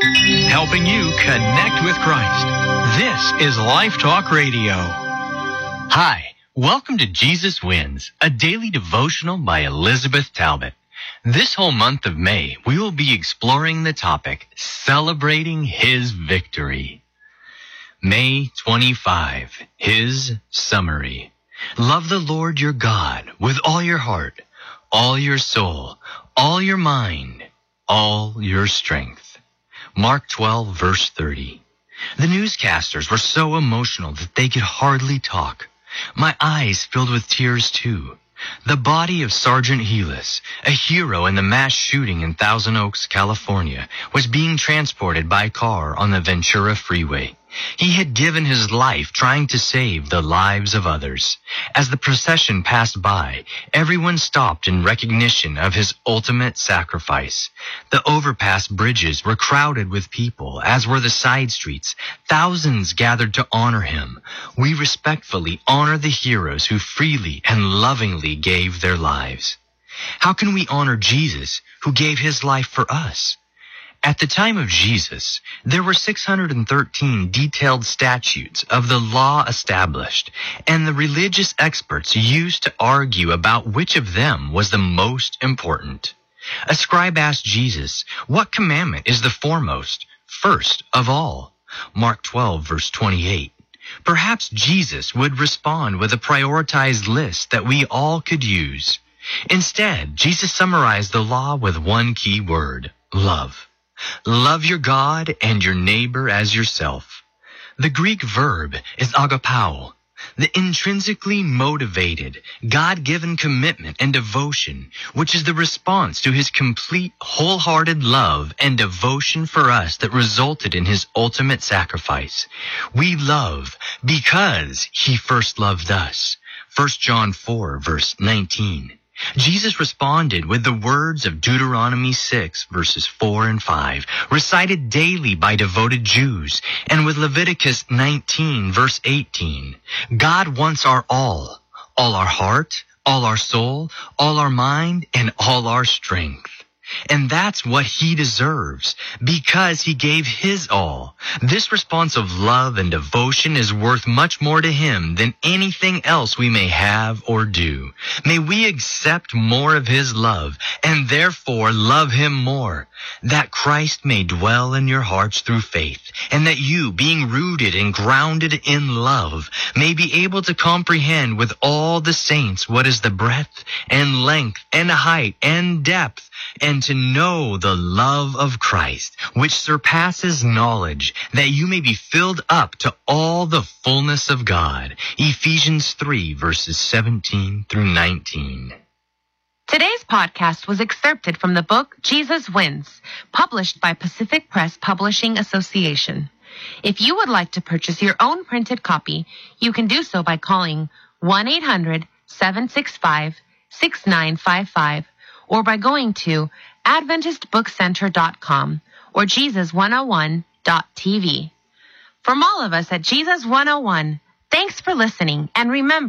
helping you connect with Christ. This is Life Talk Radio. Hi, welcome to Jesus Wins, a daily devotional by Elizabeth Talbot. This whole month of May, we will be exploring the topic, Celebrating His Victory. May 25, His Summary. Love the Lord your God with all your heart, all your soul, all your mind, all your strength. Mark 12, verse 30. The newscasters were so emotional that they could hardly talk. My eyes filled with tears too. The body of Sergeant Helis, a hero in the mass shooting in Thousand Oaks, California, was being transported by car on the Ventura Freeway. He had given his life trying to save the lives of others. As the procession passed by, everyone stopped in recognition of his ultimate sacrifice. The overpass bridges were crowded with people, as were the side streets. Thousands gathered to honor him. We respectfully honor the heroes who freely and lovingly gave their lives. How can we honor Jesus, who gave his life for us? At the time of Jesus, there were 613 detailed statutes of the law established, and the religious experts used to argue about which of them was the most important. A scribe asked Jesus, "What commandment is the foremost, first of all?" Mark 12, verse 28. Perhaps Jesus would respond with a prioritized list that we all could use. Instead, Jesus summarized the law with one key word, love. Love your God and your neighbor as yourself. The Greek verb is agapao, the intrinsically motivated, God-given commitment and devotion, which is the response to his complete, wholehearted love and devotion for us that resulted in his ultimate sacrifice. We love because he first loved us. 1 John 4, verse 19. Jesus responded with the words of Deuteronomy 6, verses 4 and 5, recited daily by devoted Jews, and with Leviticus 19, verse 18. God wants our all our heart, all our soul, all our mind, and all our strength. And that's what he deserves, because he gave his all. This response of love and devotion is worth much more to him than anything else we may have or do. May we accept more of his love, and therefore love him more, that Christ may dwell in your hearts through faith, and that you, being rooted and grounded in love, may be able to comprehend with all the saints what is the breadth and length and height and depth, and to know the love of Christ, which surpasses knowledge, that you may be filled up to all the fullness of God. Ephesians 3, verses 17 through 19. Today's podcast was excerpted from the book Jesus Wins, published by Pacific Press Publishing Association. If you would like to purchase your own printed copy, you can do so by calling 1-800-765-6955 or by going to AdventistBookCenter.com or Jesus101.tv. From all of us at Jesus 101, thanks for listening, and remember,